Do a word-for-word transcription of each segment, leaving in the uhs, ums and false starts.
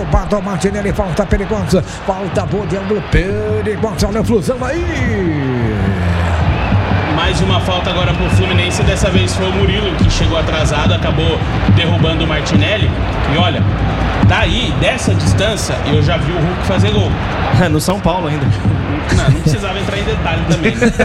derrubado o Martinelli, falta perigosa, falta boa de ângulo perigosa, olha a fusão aí. Mais uma falta agora pro Fluminense, dessa vez foi o Murilo que chegou atrasado, acabou derrubando o Martinelli. E olha, daí, dessa distância, eu já vi o Hulk fazer gol. É, no São Paulo ainda. Não, não precisava entrar em detalhe também, né?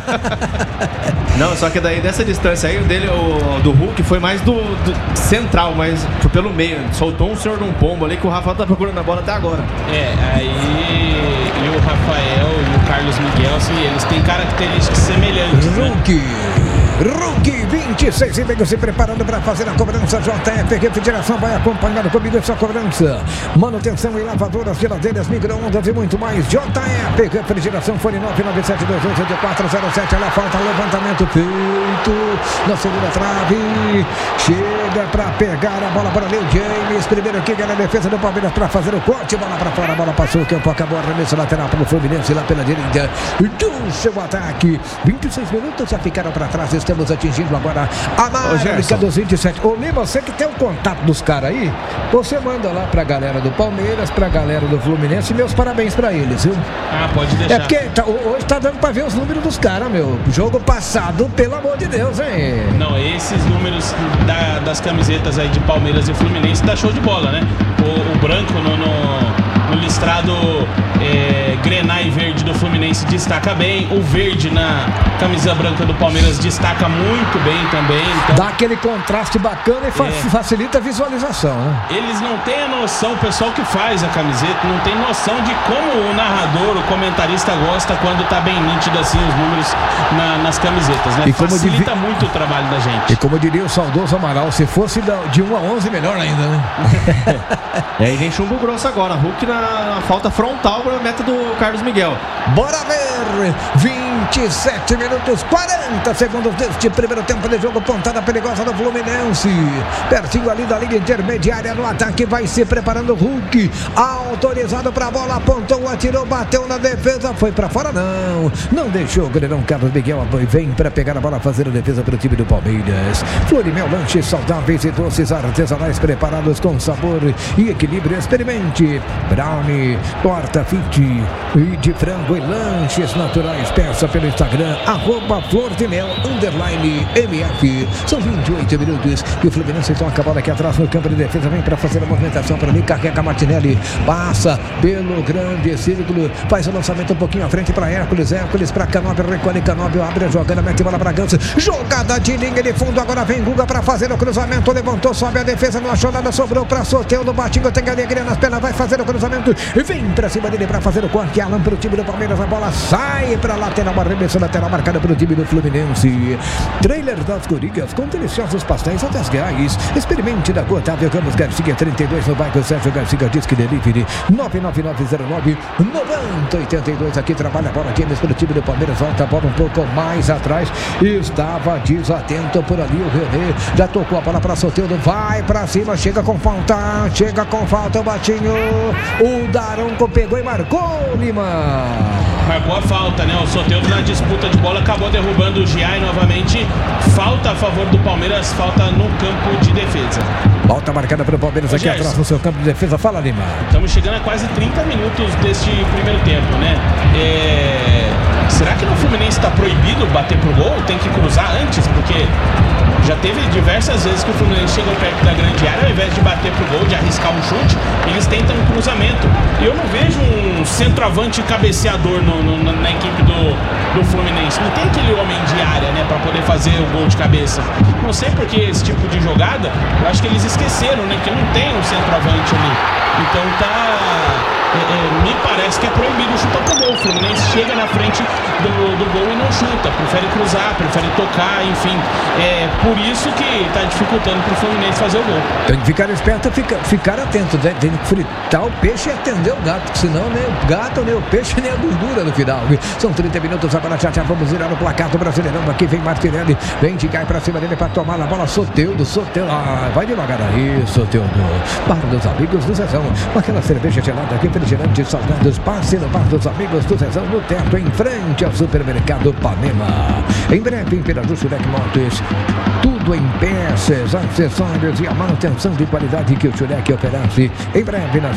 Não, só que daí dessa distância aí, o dele, o do Hulk foi mais do, do central, mas foi pelo meio. Soltou um senhor de um pombo ali que o Rafael tá procurando a bola até agora. É, aí e o Rafael e o Carlos Miguel, assim, eles têm características semelhantes, né? Hulk, Hulk, vinte e seis e meio, se preparando para fazer a cobrança. J F Refrigeração vai acompanhando comigo essa cobrança. Manutenção em lavadoras, geladeiras, micro-ondas e muito mais. J F Refrigeração, fone nove nove sete dois dois oito quatro zero sete. Ela falta levantamento feito na segunda trave. Chega para pegar a bola para o Leo James. Primeiro aqui na defesa do Palmeiras para fazer o corte. Bola para fora, a bola passou. O campo acabou. Arremesso lateral para o Fluminense lá pela direita. Do seu ataque. vinte e seis minutos já ficaram para trás. Estamos atingindo agora a marca dos vinte e sete. Ô Lima, você que tem o contato dos caras aí, você manda lá pra galera do Palmeiras, pra galera do Fluminense, meus parabéns pra eles, viu? Ah, pode deixar. É porque tá, hoje tá dando pra ver os números dos caras, meu. Jogo passado, pelo amor de Deus, hein? Não, esses números da, das camisetas aí de Palmeiras e Fluminense dá show de bola, né? O, o branco no, no, no listrado é, grená e verde do Fluminense destaca bem. O verde na camisa branca do Palmeiras destaca muito bem também. Então, dá aquele contraste bacana e fa- é. facilita a visualização, né? Eles não têm a noção, o pessoal que faz a camiseta não tem noção de como o narrador, o comentarista gosta quando tá bem nítido assim os números na, nas camisetas, né? E como facilita divi... muito o trabalho da gente. E como diria o saudoso Amaral, se fosse de um a onze, melhor ainda, né? E aí vem chumbo grosso agora. Hulk na, na falta frontal para a meta do Carlos Miguel. Bora ver! vinte e sete minutos, quarenta segundos deste primeiro tempo de jogo. Pontada perigosa do Fluminense. Pertinho ali da linha intermediária no ataque. Vai se preparando o Hulk. Autorizado para a bola. Apontou, atirou, bateu na defesa. Foi para fora, não. Não deixou o goleirão Carlos Miguel. Vem para pegar a bola, fazer a defesa para o time do Palmeiras. Florimel, lanches saudáveis e doces artesanais preparados com sabor e equilíbrio. Experimente. Brownie, torta fit e de frango e lanches naturais. Peça pelo Instagram, arroba Flor de Mel, underline M F. São vinte e oito minutos e o Fluminense toca a bola aqui atrás no campo de defesa. Vem para fazer a movimentação para mim, carrega Martinelli, passa pelo grande círculo, faz o lançamento um pouquinho à frente para Hércules, Hércules para Canóbio, recolhe Canóbio, abre a jogada, mete bola para Ganso, jogada de linha de fundo, agora vem Guga para fazer o cruzamento, levantou, sobe a defesa, não achou nada, sobrou para Soteldo, Batinho tem alegria nas pernas, vai fazer o cruzamento, vem para cima dele para fazer o corte, Alan para o time do Palmeiras, a bola sai para lateral, arremesso lateral marcada pelo time do Fluminense. Trailer das Gorigas com deliciosos pastéis a dez reais. Experimente da Otávio Ramos Garcia, trinta e dois no bairro Sérgio Garcia, Disque Delivery nove nove nove zero nove nove zero oito dois. Aqui trabalha a bola, James pelo time do Palmeiras, volta a bola um pouco mais atrás, estava desatento por ali o René, já tocou a bola para Soteldo, vai para cima, chega com falta, chega com falta o Batinho, o Daronco pegou e marcou, Lima. Marcou a falta, né? O Soteldo na disputa de bola acabou derrubando o Giai novamente. Falta a favor do Palmeiras, falta no campo de defesa. Falta marcada pelo Palmeiras. Ô, aqui Gerson, atrás no seu campo de defesa. Fala, Lima. Estamos chegando a quase trinta minutos deste primeiro tempo, né? É... Será que no Fluminense está proibido bater pro gol? Tem que cruzar antes? Porque já teve diversas vezes que o Fluminense chegou perto da grande área, ao invés de bater pro gol, de arriscar um chute, eles tentam um cruzamento. E eu não vejo um centroavante cabeceador no, no, na equipe do, do Fluminense. Não tem aquele homem de área, né, para poder fazer o gol de cabeça. Não sei porque esse tipo de jogada, eu acho que eles esqueceram, né, que não tem um centroavante ali. Então tá... É, é, me parece que é proibido chutar pro gol. O Fluminense chega na frente do, do gol e não chuta, prefere cruzar, prefere tocar, enfim. É por isso que tá dificultando pro Fluminense fazer o gol. Tem que ficar esperto, fica, ficar atento, né? Tem que fritar o peixe e atender o gato, senão nem o gato, nem o peixe, nem a gordura no final. São trinta minutos agora, já já vamos virar o placar do Brasileirão. Aqui vem Martinelli, vem de cai pra cima dele pra tomar a bola. Soteldo, Soteldo, ah, vai devagar aí, Soteldo. Bar dos Amigos do Zezão, com aquela cerveja gelada aqui, refrigerante salgados, passe no Bar dos Amigos do Zezão, no teto, em frente ao supermercado Panema. Em breve, Imperador Schurek Motos, tudo em peças, acessórios e a manutenção de qualidade que o Schurek oferece. Em breve, nas